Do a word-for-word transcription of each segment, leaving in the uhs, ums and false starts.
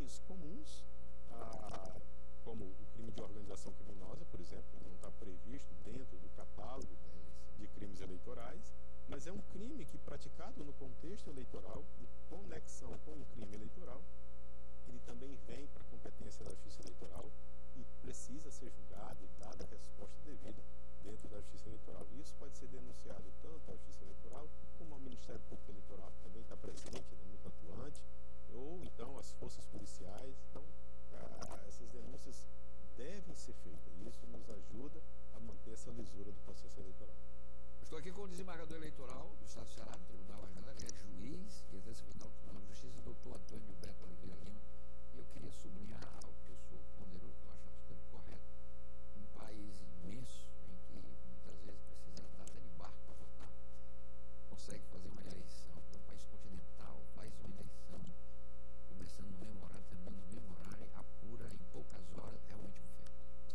crimes comuns, ah, como o crime de organização criminosa, por exemplo, que não está previsto dentro do catálogo de crimes eleitorais, mas é um crime que, praticado no contexto eleitoral, em conexão com um crime eleitoral, ele também vem para a competência da Justiça Eleitoral e precisa ser julgado e dada a resposta devida dentro da Justiça Eleitoral. Isso pode ser denunciado tanto à Justiça Eleitoral como ao Ministério Público Eleitoral, que também está presente, né, muito atuante, ou então as forças policiais. Então, ah, essas denúncias devem ser feitas e isso nos ajuda a manter essa lisura do processo eleitoral. Estou aqui com o desembargador eleitoral do Estado do Ceará, do Tribunal Regional, que é juiz e exerce o Tribunal de Justiça, doutor Antônio Gilberto Oliveira Lima. E eu queria sublinhar algo que o senhor ponderou, que eu acho bastante correto. Um país imenso, em que muitas vezes precisa andar até de barco para votar, consegue fazer uma eleição, que é um país continental, faz uma eleição, começando no mesmo horário, terminando no mesmo horário, apura em poucas horas, realmente um feito.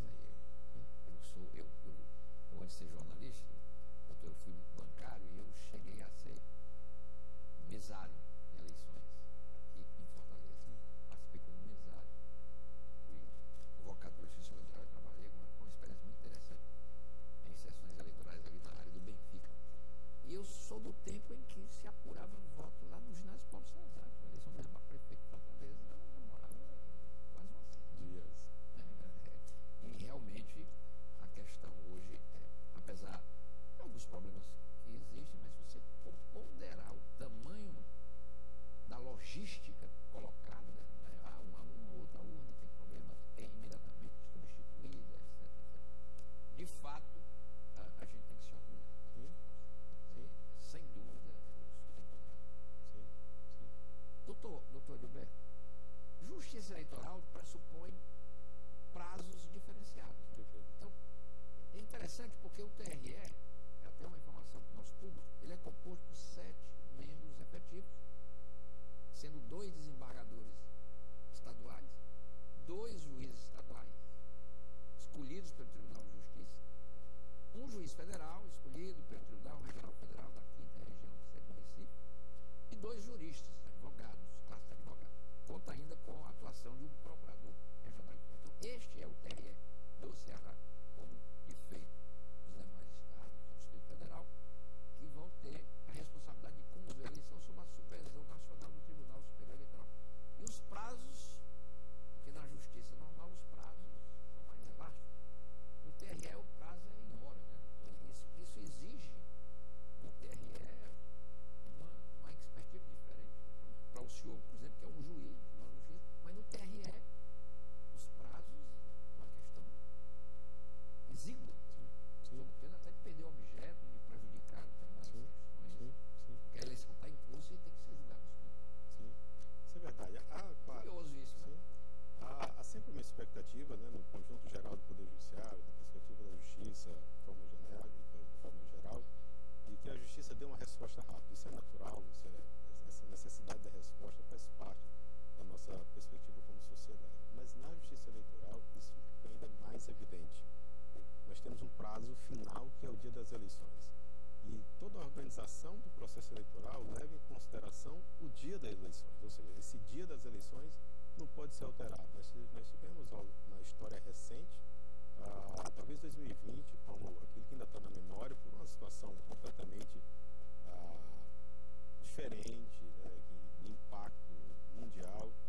Eu sou, eu, eu, eu antes de ser jornalista, doutor, eu fui bancário e eu cheguei a ser mesário de eleições aqui em Fortaleza. Participei como mesário, fui convocado pela Justiça Eleitoral e trabalhei com uma experiência muito interessante em sessões eleitorais ali na área do Benfica. E eu sou do tempo em que se apurava voto lá no ginásio Paulo César. A eleição mesmo para prefeito de Fortaleza, ela demorava quase uma semana. Dias. É, é, e realmente a questão hoje é, apesar de alguns problemas que existem, mas se você ponderar o tamanho da logística colocada, né, ah, uma, uma outra urna tem problemas, é imediatamente substituída, etcétera, etcétera. De fato, a, a gente tem que se orgulhar. Sim. Sim. Sem dúvida, isso tem que tomar. Sim. Sim. Doutor, doutor Gilberto, justiça eleitoral pressupõe prazos diferenciados. Perfeito. Então, é interessante porque o T R E, é até uma informação para o nosso público, ele é composto por sete membros efetivos, sendo dois desembargadores estaduais, dois juízes estaduais, escolhidos pelo Tribunal de Justiça, um juiz federal, escolhido pelo Tribunal Regional Federal da quinta Região, que é do Recife, e dois juristas, advogados, classe de advogados. Conta ainda com a atuação de um procurador regional. Então, este é o T R E do Ceará, como de feito os demais estados do Distrito Federal, que vão ter a responsabilidade de conduzir a eleição sob a supervisão nacional do Tribunal Superior Eleitoral. E os prazos, porque na justiça normal os prazos são mais elásticos. No T R E o prazo é em hora, né? Isso, isso exige no T R E uma, uma expertise diferente. Para o senhor, por exemplo, que é um juiz, não é um juiz, mas no T R E os prazos é uma questão exígua. Sim. Estou tendo até que perder o objeto, de prejudicar determinadas Sim. questões, Sim. Sim. porque a eleição está em curso e tem que ser julgado. Sim. Isso é verdade. Ah, claro. Curioso isso, né? Sim. Há, há sempre uma expectativa, né, no conjunto geral do Poder Judiciário, na perspectiva da Justiça, de forma genérica, de forma geral, de que a Justiça dê uma resposta rápida. Isso é natural, isso é, essa necessidade da resposta faz parte da nossa perspectiva como sociedade. Mas na Justiça Eleitoral isso fica ainda mais evidente. Nós temos um prazo final, que é o dia das eleições. E toda a organização do processo eleitoral leva em consideração o dia das eleições. Ou seja, esse dia das eleições não pode ser alterado. Nós, nós tivemos ó, na história recente, ah, talvez dois mil e vinte, como aquilo que ainda está na memória, por uma situação completamente ah, diferente, né, de impacto mundial.